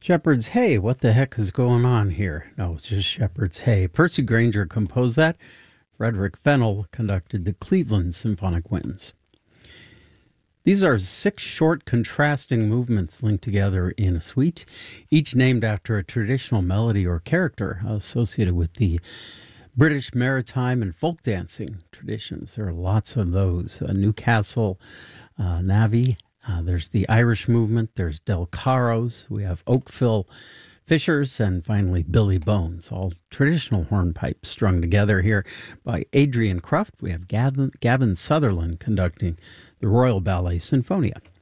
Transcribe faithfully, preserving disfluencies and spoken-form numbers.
Shepherd's Hey, what the heck is going on here? No, it's just Shepherd's Hey. Percy Granger composed that. Frederick Fennell conducted the Cleveland Symphonic Winds. These are six short contrasting movements linked together in a suite, each named after a traditional melody or character associated with the British maritime and folk dancing traditions. There are lots of those. Uh, Newcastle, uh, Navy, uh, there's the Irish movement, there's Del Caros, we have Oakville Fishers, and finally Billy Bones, all traditional hornpipes strung together here by Adrian Cruft. We have Gavin, Gavin Sutherland conducting the Royal Ballet Sinfonia.